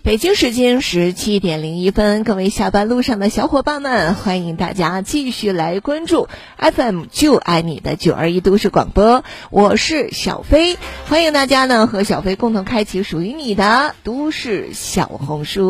北京时间17:01，各位下班路上的小伙伴们，欢迎大家继续来关注 FM 就爱你的921都市广播，我是小飞，欢迎大家呢和小飞共同开启属于你的都市小红书。